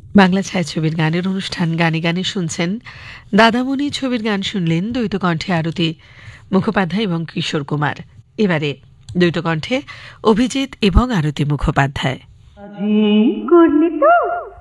বাংলা ছায়াছবির গানের অনুষ্ঠান গানে গানে শুনছেন দাদামণি ছবির গান শুনলেন দ্বৈত কণ্ঠে আরতি মুখোপাধ্যায় এবং কিশোর কুমার। এবারে দ্বৈত কণ্ঠে অভিজিৎ এবং আরতি মুখোপাধ্যায়। করলি তো